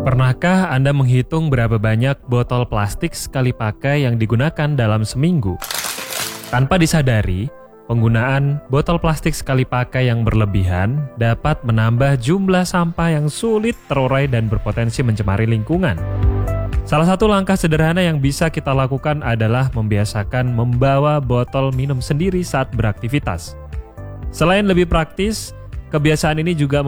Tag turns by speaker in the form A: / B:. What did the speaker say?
A: Pernahkah Anda menghitung berapa banyak botol plastik sekali pakai yang digunakan dalam seminggu? Tanpa disadari, penggunaan botol plastik sekali pakai yang berlebihan dapat menambah jumlah sampah yang sulit terurai dan berpotensi mencemari lingkungan. Salah satu langkah sederhana yang bisa kita lakukan adalah membiasakan membawa botol minum sendiri saat beraktivitas. Selain lebih praktis, kebiasaan ini juga